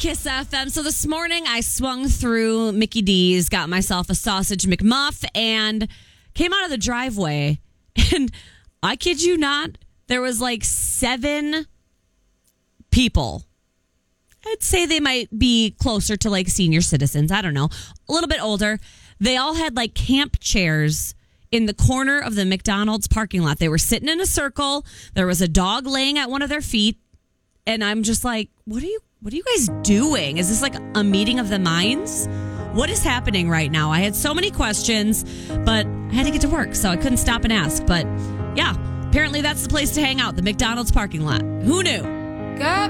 Kiss FM. So this morning I swung through Mickey D's, got myself a sausage McMuff, and came out of the driveway. And I kid you not, there was like 7 people. I'd say they might be closer to like senior citizens. I don't know. A little bit older. They all had like camp chairs in the corner of the McDonald's parking lot. They were sitting in a circle. There was a dog laying at one of their feet. And I'm just like, what are you guys doing? Is this like a meeting of the minds? What is happening right now? I had so many questions, but I had to get to work, so I couldn't stop and ask. But yeah, apparently that's the place to hang out, the McDonald's parking lot. Who knew? Got